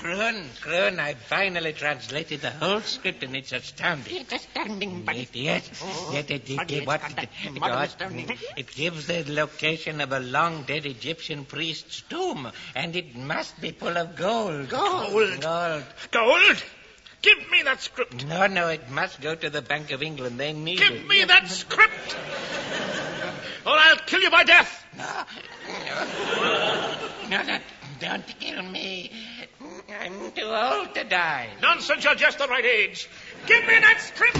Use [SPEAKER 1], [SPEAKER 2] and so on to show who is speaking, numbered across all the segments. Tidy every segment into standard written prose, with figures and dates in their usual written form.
[SPEAKER 1] Kroon, I finally translated the whole script and it's astounding.
[SPEAKER 2] It's astounding, but...
[SPEAKER 1] Yes. It gives the location of a long-dead Egyptian priest's tomb, and it must be full of gold.
[SPEAKER 3] Gold? Give me that script.
[SPEAKER 1] No, it must go to the Bank of England. They need it.
[SPEAKER 3] Give me that script, or I'll kill you by death.
[SPEAKER 1] No, don't kill me. I'm too old to die.
[SPEAKER 3] Nonsense, you're just the right age. Give me that script.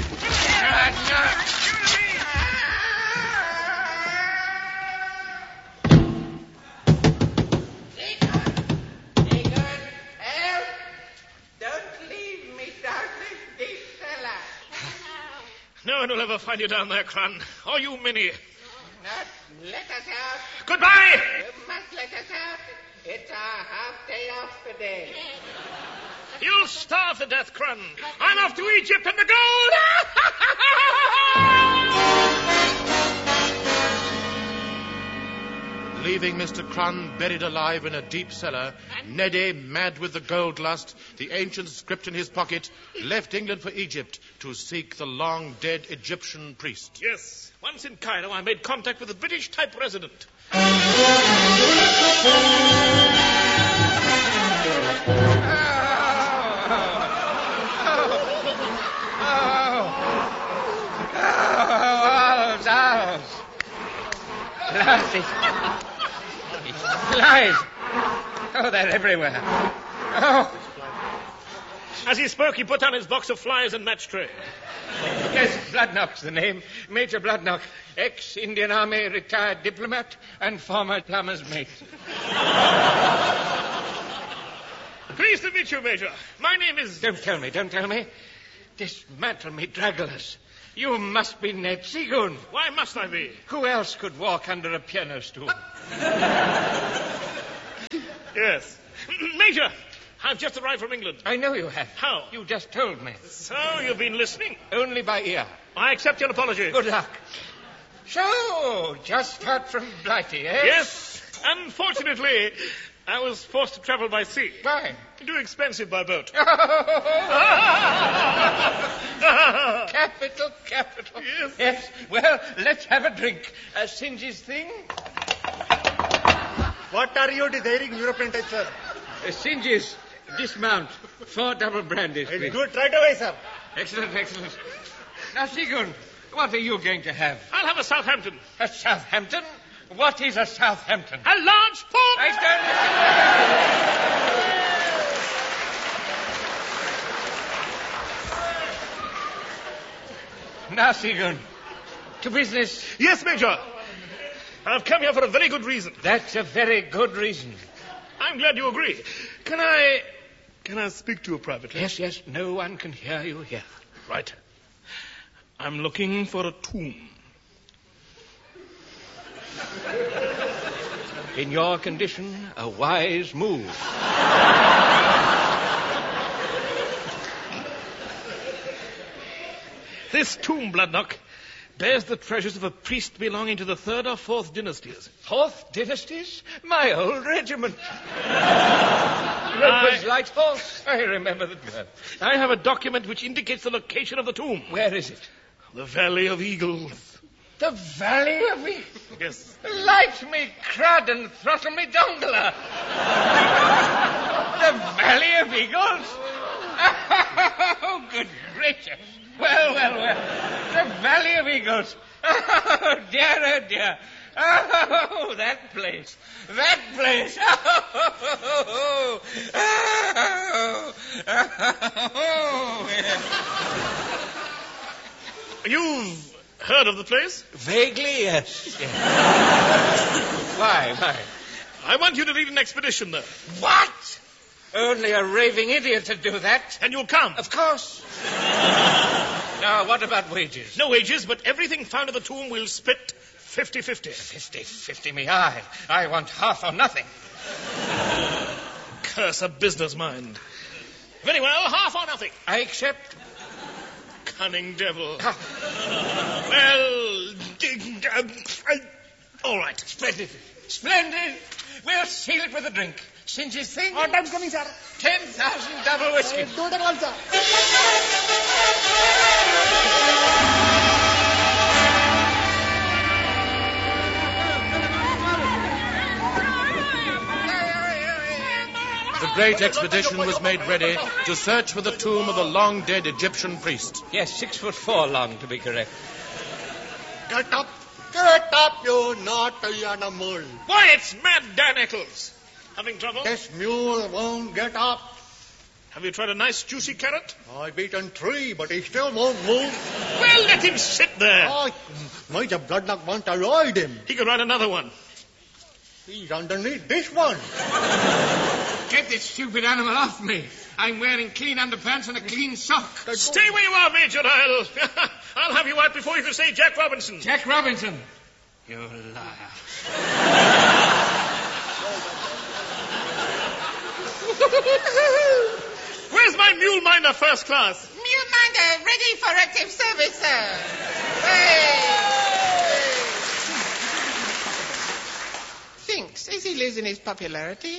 [SPEAKER 1] Egon, help! Don't leave me down this deep cellar.
[SPEAKER 3] No one will ever find you down there, Crun. Or you, Minnie.
[SPEAKER 1] Not let us out.
[SPEAKER 3] Goodbye!
[SPEAKER 1] You must let us out. It's our half day off today.
[SPEAKER 3] You'll starve to death, Crun. I'm off to Egypt and the gold!
[SPEAKER 4] Leaving Mr. Crun buried alive in a deep cellar, Neddy, mad with the gold lust, the ancient script in his pocket, left England for Egypt to seek the long-dead Egyptian priest.
[SPEAKER 3] Yes. Once in Cairo, I made contact with the British-type resident.
[SPEAKER 1] Flies. Oh, they're everywhere. Oh.
[SPEAKER 3] As he spoke, he put down his box of flies and match tray.
[SPEAKER 1] Yes, Bloodnock's the name. Major Bloodnock, ex-Indian Army retired diplomat and former plumber's mate.
[SPEAKER 3] Pleased to meet you, Major. My name is...
[SPEAKER 1] Don't tell me. Dismantle me, Dragulus. You must be Ned Seagoon.
[SPEAKER 3] Why must I be?
[SPEAKER 1] Who else could walk under a piano stool?
[SPEAKER 3] Yes. Major, I've just arrived from England.
[SPEAKER 1] I know you have.
[SPEAKER 3] How?
[SPEAKER 1] You just told me.
[SPEAKER 3] So, you've been listening?
[SPEAKER 1] Only by ear.
[SPEAKER 3] I accept your apology.
[SPEAKER 1] Good luck. So, just out from Blighty, eh?
[SPEAKER 3] Yes. Unfortunately, I was forced to travel by sea.
[SPEAKER 1] Why?
[SPEAKER 3] Too expensive by boat.
[SPEAKER 1] Capital.
[SPEAKER 3] Yes.
[SPEAKER 1] Well, let's have a drink. Singe's thing?
[SPEAKER 5] What are you desiring, European type, sir?
[SPEAKER 1] Singe's. Dismount. 4 double brandies, please.
[SPEAKER 5] Do it right away, sir.
[SPEAKER 1] Excellent. Now, Seagoon, what are you going to have?
[SPEAKER 3] I'll have a Southampton.
[SPEAKER 1] A Southampton? What is a Southampton?
[SPEAKER 3] A large pork!
[SPEAKER 1] Now, Seagoon, to business.
[SPEAKER 3] Yes, Major. I've come here for a very good reason.
[SPEAKER 1] That's a very good reason.
[SPEAKER 3] I'm glad you agree. Can I speak to you privately?
[SPEAKER 1] Yes. No one can hear you here.
[SPEAKER 3] Right. I'm looking for a tomb.
[SPEAKER 1] In your condition, a wise move.
[SPEAKER 3] This tomb, Bloodnock, bears the treasures of a priest belonging to the 3rd or 4th dynasties.
[SPEAKER 1] 4th dynasties? My old regiment. Roper's Light Horse. I remember the term.
[SPEAKER 3] I have a document which indicates the location of the tomb.
[SPEAKER 1] Where is it?
[SPEAKER 3] The Valley of Eagles.
[SPEAKER 1] The Valley of Eagles?
[SPEAKER 3] Yes.
[SPEAKER 1] Light me crud and throttle me dongler. The Valley of Eagles? Oh, good gracious. Well. The Valley of Eagles. Oh, dear. Oh, that place.
[SPEAKER 3] You've heard of the place?
[SPEAKER 1] Vaguely, yes. Why?
[SPEAKER 3] I want you to lead an expedition there.
[SPEAKER 1] What? Only a raving idiot to do that.
[SPEAKER 3] And you'll come?
[SPEAKER 1] Of course. Now, what about wages?
[SPEAKER 3] No wages, but everything found in the tomb will split 50-50.
[SPEAKER 1] 50 me eye. I want half or nothing.
[SPEAKER 3] Curse a business mind. Very well, half or nothing.
[SPEAKER 1] I accept.
[SPEAKER 3] Cunning devil. Well, all right.
[SPEAKER 1] Splendid. We'll seal it with a drink. Singe's thing.
[SPEAKER 5] Oh, time's coming, sir.
[SPEAKER 1] 10,000 double whiskey.
[SPEAKER 5] Don't at all, sir.
[SPEAKER 4] The great expedition was made ready to search for the tomb of the long-dead Egyptian priest.
[SPEAKER 1] Yes, 6'4" long, to be correct.
[SPEAKER 5] Get up, you naughty animal.
[SPEAKER 3] Why, it's Mad Dan Eccles. Having trouble?
[SPEAKER 5] This mule won't get up.
[SPEAKER 3] Have you tried a nice juicy carrot?
[SPEAKER 5] I've eaten 3, but he still won't move.
[SPEAKER 3] Well, let him sit there.
[SPEAKER 5] Oh, Major Bloodnut wants to ride him.
[SPEAKER 3] He can ride another one.
[SPEAKER 5] He's underneath this one.
[SPEAKER 1] Get this stupid animal off me. I'm wearing clean underpants and a clean sock.
[SPEAKER 3] Stay where you are, Major. I'll have you out before you can say Jack Robinson.
[SPEAKER 1] Jack Robinson. You liar.
[SPEAKER 3] Where's my mule minder first class?
[SPEAKER 2] Mule minder ready for active service, sir. Hey. Thinks, is he losing his popularity?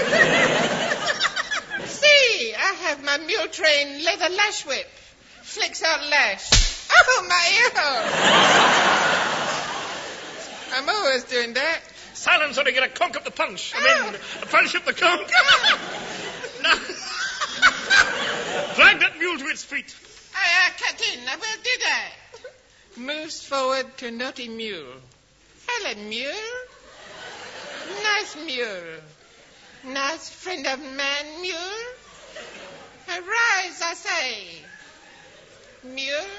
[SPEAKER 2] See, I have my mule train leather lash whip. Flicks out lash. Oh, my ear. I'm always doing that.
[SPEAKER 3] Silence or to get a conk up the punch. A punch up the conk. Now, drag that mule to its feet.
[SPEAKER 2] Captain, I will do that. Moves forward to naughty mule. Hello, mule. Nice mule. Nice friend of man, mule. Arise, I say. Mule.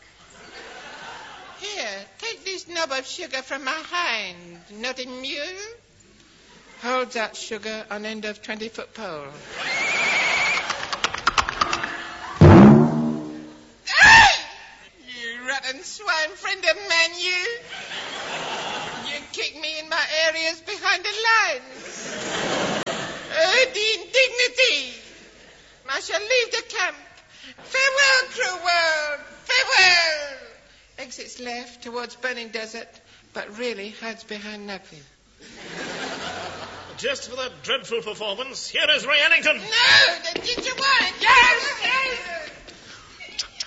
[SPEAKER 2] Here, take this knob of sugar from my hind, naughty mule. Holds out sugar on end of 20-foot pole. You rotten swine friend of man, you. You kick me in my areas behind the lines. Oh, the indignity. I shall leave the camp. Farewell, cruel world. Farewell. Exits left towards burning desert, but really hides behind nothing.
[SPEAKER 3] Just for that dreadful performance, here is Ray Ellington.
[SPEAKER 2] No, the ginger wine. Yes, yes.